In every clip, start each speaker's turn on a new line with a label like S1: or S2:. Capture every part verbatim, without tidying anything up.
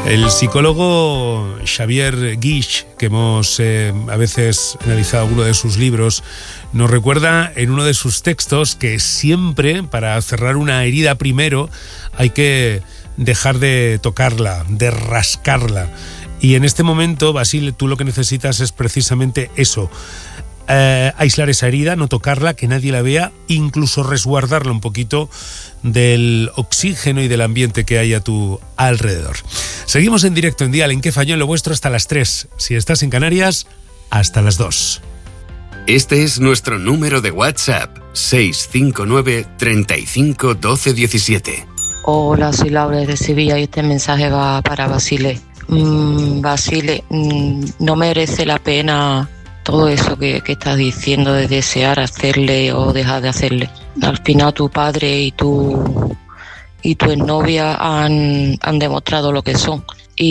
S1: El psicólogo Xavier Guix, que hemos eh, a veces analizado alguno de sus libros, nos recuerda en uno de sus textos que siempre, para cerrar una herida primero, hay que dejar de tocarla, de rascarla. Y en este momento, Basile, tú lo que necesitas es precisamente eso. Eh, aislar esa herida, no tocarla, que nadie la vea, incluso resguardarla un poquito del oxígeno y del ambiente que hay a tu alrededor. Seguimos en directo en Dial, en Qué Falló en lo Vuestro, hasta las tres. Si estás en Canarias, hasta las dos.
S2: Este es nuestro número de WhatsApp, seis cinco nueve, treinta y cinco, doce diecisiete.
S3: Hola, soy Laura desde Sevilla y este mensaje va para Basile. Mm, Basile, mm, no merece la pena todo eso que, que estás diciendo de desear hacerle o dejar de hacerle. Al final tu padre y tu y tu exnovia han, han demostrado lo que son.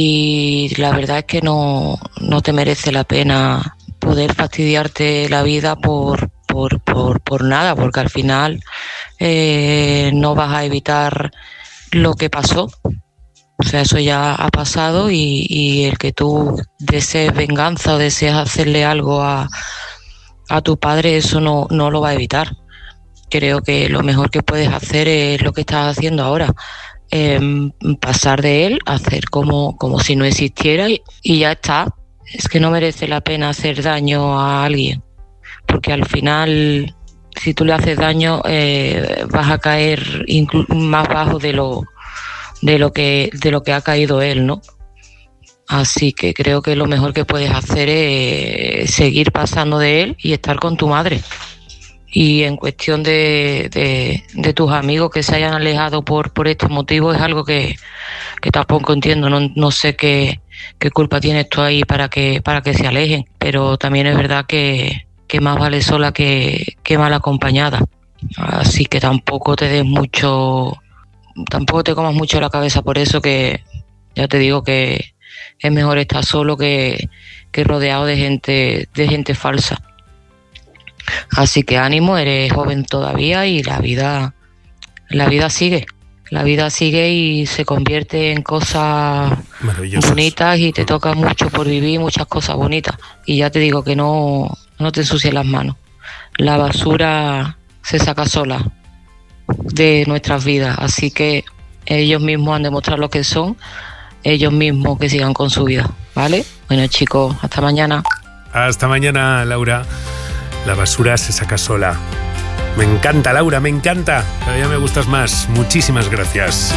S3: Y la verdad es que no, no te merece la pena poder fastidiarte la vida por, por, por, por nada, porque al final eh, no vas a evitar lo que pasó. O sea, eso ya ha pasado y, y el que tú desees venganza o deseas hacerle algo a, a tu padre, eso no, no lo va a evitar. Creo que lo mejor que puedes hacer es lo que estás haciendo ahora. Eh, pasar de él, hacer como, como si no existiera y, y ya está. Es que no merece la pena hacer daño a alguien. Porque al final, si tú le haces daño, eh, vas a caer inclu- más bajo de lo... de lo que de lo que ha caído él, ¿no? Así que creo que lo mejor que puedes hacer es seguir pasando de él y estar con tu madre. Y en cuestión de, de, de tus amigos que se hayan alejado por, por estos motivos, es algo que, que tampoco entiendo. No, no sé qué, qué culpa tienes tú ahí para que, para que se alejen, pero también es verdad que, que más vale sola que, que mal acompañada. Así que tampoco te des mucho... Tampoco te comas mucho la cabeza por eso, que ya te digo que es mejor estar solo que, que rodeado de gente, de gente falsa. Así que ánimo, eres joven todavía y la vida, la vida sigue. La vida sigue y se convierte en cosas bonitas y te toca mucho por vivir, muchas cosas bonitas. Y ya te digo que no, no te ensucies las manos. La basura se saca sola de nuestras vidas, así que ellos mismos han demostrado lo que son, ellos mismos que sigan con su vida, ¿vale? Bueno, chicos, hasta mañana.
S1: Hasta mañana, Laura. La basura se saca sola. Me encanta, Laura, me encanta. Cada día me gustas más. Muchísimas gracias.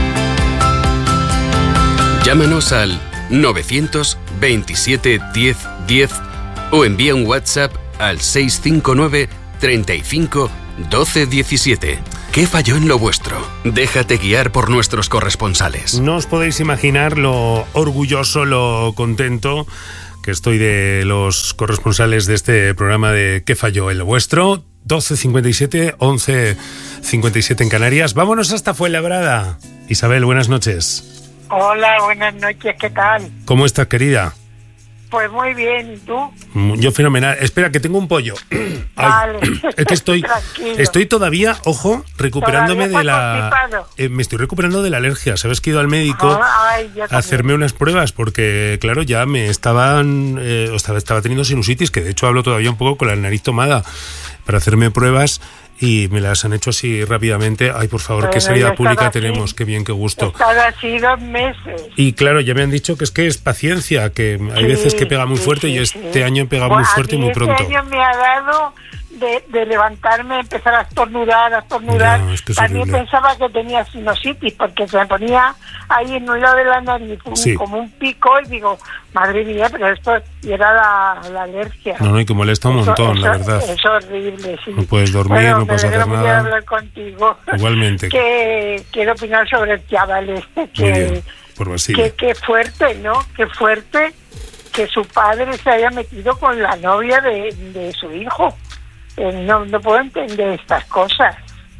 S2: Llámanos al nueve veintisiete diez diez o envía un WhatsApp al seis cinco nueve, treinta y cinco, doce diecisiete. ¿Qué falló en lo vuestro? Déjate guiar por nuestros corresponsales.
S1: No os podéis imaginar lo orgulloso, lo contento que estoy de los corresponsales de este programa de ¿Qué falló en lo vuestro? doce cincuenta y siete, once cincuenta y siete en Canarias. Vámonos hasta Fuenlabrada. Isabel, buenas noches.
S4: Hola, buenas noches, ¿qué tal?
S1: ¿Cómo estás, querida?
S4: Pues muy bien, ¿y tú?
S1: Yo fenomenal. Espera, que tengo un pollo.
S4: Vale.
S1: Ay, es que estoy, estoy todavía, ojo, recuperándome de la... Eh, me estoy recuperando de la alergia. Sabes que he ido al médico
S4: Ay,
S1: a hacerme unas pruebas porque, claro, ya me estaban... Eh, estaba, estaba teniendo sinusitis, que de hecho hablo todavía un poco con la nariz tomada para hacerme pruebas y me las han hecho así rápidamente. Ay, por favor, bueno, qué sanidad pública así, tenemos, qué bien, qué gusto.
S4: Están así dos meses.
S1: Y claro, ya me han dicho que es que es paciencia, que hay sí, veces que pega muy fuerte sí, sí, y este sí. año pega bueno, muy fuerte y muy pronto.
S4: Este año me ha dado de, de levantarme, empezar a estornudar, a estornudar. No, es que es También horrible. Pensaba que tenía sinusitis porque se me ponía ahí en un lado de la nariz un, sí. como un pico y digo, madre mía, pero esto era la, la alergia.
S1: No, no, y que molesta un montón,
S4: eso,
S1: la verdad.
S4: Es horrible, sí.
S1: No puedes dormir, bueno, no puedes hacer nada.
S4: Hablar contigo.
S1: Igualmente.
S4: Que quiero opinar sobre el chaval este. Que,
S1: Muy bien, por Basile.
S4: Que, que fuerte, ¿no? Qué fuerte que su padre se haya metido con la novia de, de su hijo. Eh, no, no puedo entender estas cosas.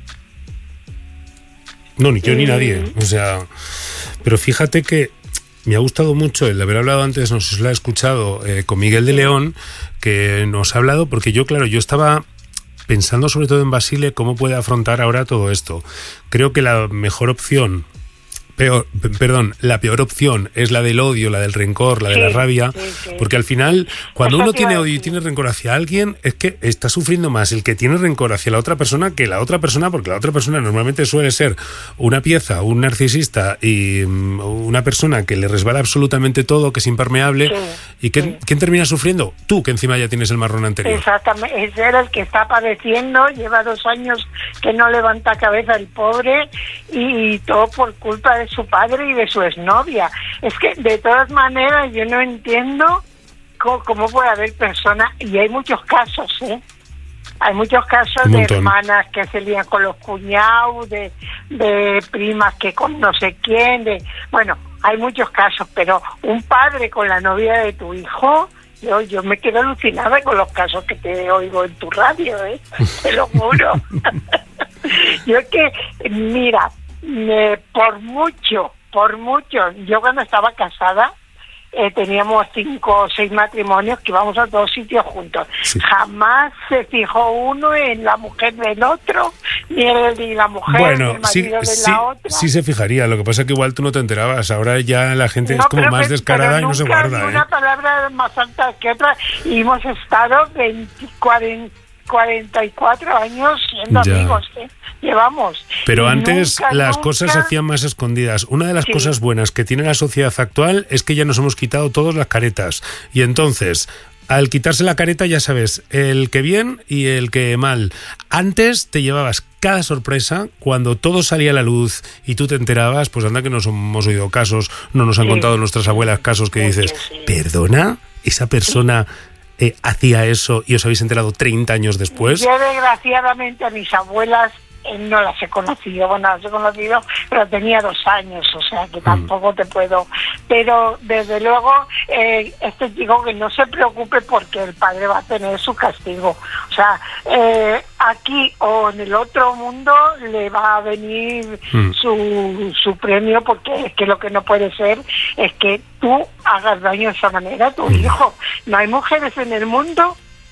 S1: No, ni yo
S4: y...
S1: ni nadie. O sea, pero fíjate que me ha gustado mucho el haber hablado antes, no sé si lo he escuchado, eh, con Miguel de León, que nos ha hablado, porque yo, claro, yo estaba pensando sobre todo en Basile, cómo puede afrontar ahora todo esto. Creo que la mejor opción peor, perdón, la peor opción es la del odio, la del rencor, la de sí, la rabia, sí, sí. Porque al final, cuando Eso uno tiene odio y tiene rencor hacia alguien, es que está sufriendo más el que tiene rencor hacia la otra persona que la otra persona, porque la otra persona normalmente suele ser una pieza, un narcisista y um, una persona que le resbala absolutamente todo, que es impermeable, sí, ¿y quién, sí. quién termina sufriendo? Tú, que encima ya tienes el marrón anterior.
S4: Exactamente, ese era el que está padeciendo, lleva dos años que no levanta cabeza el pobre, y, y todo por culpa de su padre y de su exnovia. Es que de todas maneras yo no entiendo cómo, cómo puede haber personas, y hay muchos casos, ¿eh? Hay muchos casos de hermanas que se lían con los cuñados, de, de primas que con no sé quién, de bueno, hay muchos casos, pero un padre con la novia de tu hijo, yo yo me quedo alucinada con los casos que te oigo en tu radio, ¿eh? Te lo juro. Yo es que, mira, me, por mucho, por mucho, yo cuando estaba casada, eh, teníamos cinco o seis matrimonios que íbamos a todos sitios juntos. Sí. Jamás se fijó uno en la mujer del otro, ni el ni la mujer
S1: bueno,
S4: del marido
S1: sí,
S4: de
S1: sí,
S4: la otra.
S1: Sí se fijaría, lo que pasa es que igual tú no te enterabas. Ahora ya la gente no, es como más que, descarada y no se guarda.
S4: Una
S1: ¿eh?
S4: palabra más alta que otra, y hemos estado veinte, cuarenta, cuarenta y cuatro años siendo ya. amigos, ¿eh? Llevamos.
S1: Pero antes
S4: nunca,
S1: las
S4: nunca...
S1: cosas se hacían más escondidas. Una de las sí. cosas buenas que tiene la sociedad actual es que ya nos hemos quitado todas las caretas. Y entonces, al quitarse la careta, ya sabes, el que bien y el que mal. Antes te llevabas cada sorpresa cuando todo salía a la luz y tú te enterabas, pues anda que nos hemos oído casos, no nos han sí. contado nuestras abuelas casos que dices, sí. ¿perdona? ¿Esa persona... Eh, hacía eso y os habéis enterado treinta años después?
S4: Yo desgraciadamente a mis abuelas eh, no las he conocido, bueno, las he conocido, pero tenía dos años, o sea que tampoco mm. te puedo, pero desde luego eh, este chico que no se preocupe porque el padre va a tener su castigo, o sea, eh, aquí o en el otro mundo le va a venir mm. su, su premio, porque es que lo que no puede ser es que tú hagas daño de esa manera a tu mm. hijo. No hay mujeres en el mundo.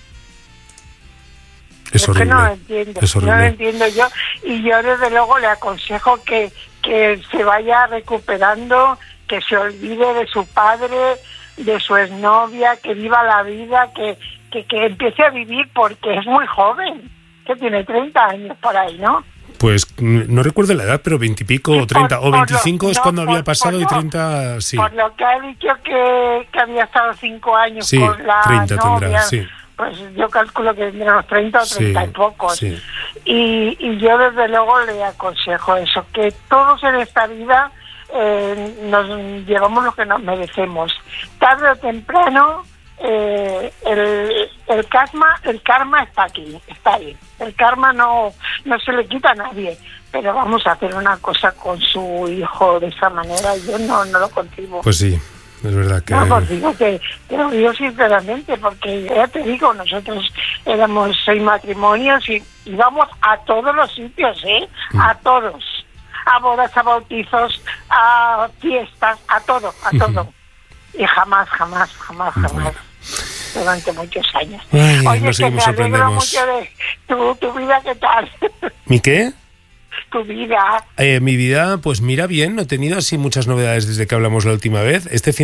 S1: Es, es horrible.
S4: Que no lo entiendo,
S1: es horrible.
S4: No lo entiendo yo, y yo desde luego le aconsejo que, que se vaya recuperando, que se olvide de su padre, de su exnovia, que viva la vida, que, que, que empiece a vivir, porque es muy joven, que tiene treinta años por ahí, ¿no?
S1: Pues no recuerdo la edad, pero veintipico o treinta, o veinticinco es no, cuando por, había pasado y treinta, sí.
S4: Por lo que ha dicho que, que había estado cinco años
S1: sí,
S4: con la
S1: treinta
S4: novia,
S1: tendrá, sí.
S4: Pues yo calculo que tendrá unos treinta o treinta sí, y pocos.
S1: Sí.
S4: Y, y yo desde luego le aconsejo eso, que todos en esta vida eh, nos llevamos lo que nos merecemos. Tarde o temprano eh, el, el karma el karma está aquí, está ahí. El karma no, no se le quita a nadie, pero vamos a hacer una cosa con su hijo de esa manera, yo no, no lo concibo.
S1: Pues sí. Es verdad que...
S4: No, pues digo que te lo digo sinceramente, porque ya te digo, nosotros éramos seis matrimonios y íbamos a todos los sitios, ¿eh? Mm. A todos. A bodas, a bautizos, a fiestas, a todo, a todo. Y jamás, jamás, jamás, jamás. Bueno. Durante muchos años.
S1: Ay,
S4: Oye,
S1: nos
S4: que me alegro mucho de tu, tu vida, ¿qué tal?
S1: ¿Mi qué?
S4: Tu vida.
S1: Eh, mi vida, pues mira bien, no he tenido así muchas novedades desde que hablamos la última vez. Este fin